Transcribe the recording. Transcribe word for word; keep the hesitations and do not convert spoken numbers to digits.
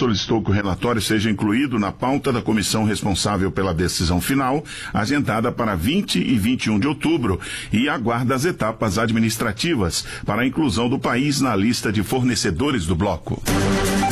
solicitou que o relatório seja incluído na pauta da comissão responsável pela decisão final, agendada para vinte e vinte e um de outubro, e aguarda as etapas administrativas para a inclusão do país na lista de fornecedores do bloco.